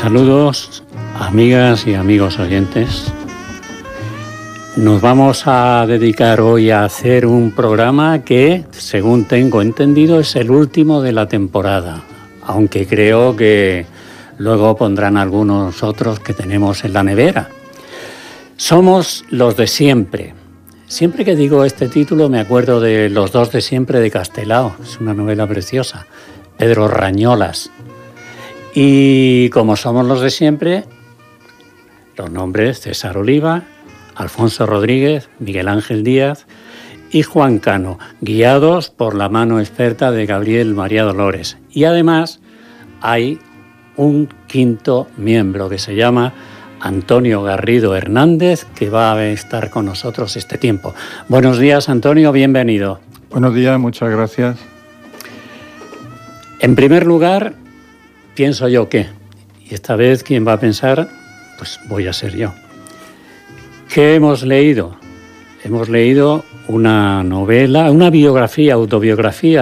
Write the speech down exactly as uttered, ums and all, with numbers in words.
Saludos, amigas y amigos oyentes. Nos vamos a dedicar hoy a hacer un programa que, según tengo entendido, es el último de la temporada, aunque creo que luego pondrán algunos otros que tenemos en la nevera. Somos los de siempre. Siempre que digo este título me acuerdo de Los dos de siempre de Castelao, es una novela preciosa, Pedro Rañolas. Y como somos los de siempre, los nombres César Oliva, Alfonso Rodríguez, Miguel Ángel Díaz y Juan Cano, guiados por la mano experta de Gabriel María Dolores. Y además hay un quinto miembro que se llama Antonio Garrido Hernández, que va a estar con nosotros este tiempo. Buenos días, Antonio, bienvenido. Buenos días, muchas gracias. En primer lugar, pienso yo que, y esta vez quien va a pensar, pues voy a ser yo. ¿Qué hemos leído? Hemos leído una novela, una biografía, autobiografía